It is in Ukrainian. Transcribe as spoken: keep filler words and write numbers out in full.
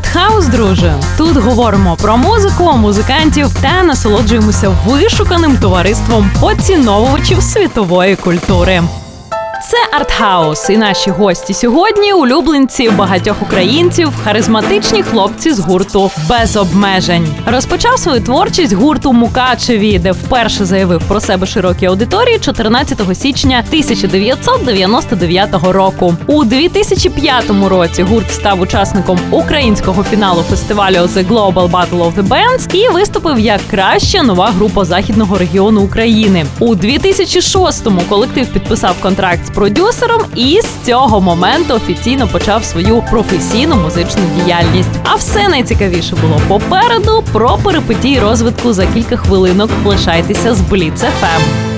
Артхаус, друже. Тут говоримо про музику, музикантів та насолоджуємося вишуканим товариством поціновувачів світової культури. Це Артхаус, і наші гості сьогодні – улюбленці багатьох українців, харизматичні хлопці з гурту «Без обмежень». Розпочав свою творчість гурт у Мукачеві, де вперше заявив про себе широкій аудиторії чотирнадцятого січня тисяча дев'ятсот дев'яносто дев'ятого року. У дві тисячі п'ятому році гурт став учасником українського фіналу фестивалю The Global Battle of the Bands і виступив як краща нова група західного регіону України. У дві тисячі шостому колектив підписав контракт з продюсером і з цього моменту офіційно почав свою професійну музичну діяльність. А все найцікавіше було попереду. Про перипетії розвитку за кілька хвилинок. Лишайтеся з Бліц еф ем.